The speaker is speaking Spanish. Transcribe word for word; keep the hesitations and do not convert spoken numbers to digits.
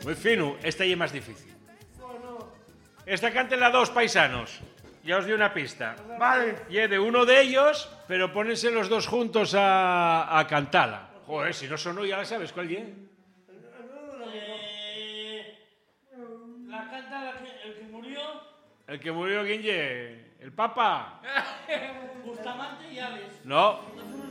Muy fino. Esta ya es más difícil. Esta cántenla dos paisanos. Ya os di una pista. Vale. Y es de uno de ellos, pero pónense los dos juntos a, a cantarla. Joder, si no sonó ya la sabes cuál es. Eh, la canta la que- el que murió, El que murió, ¿quién ye? ¿El Papa? Bustamante y Aves. No.